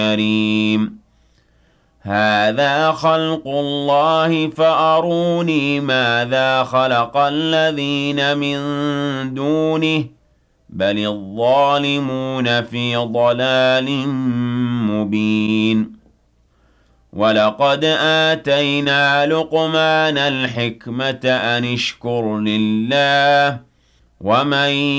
كريم هذا خلق الله فأروني ماذا خلق الذين من دونه بل الظالمون في ضلال مبين ولقد آتينا لقمان الحكمة أن اشكر لله ومن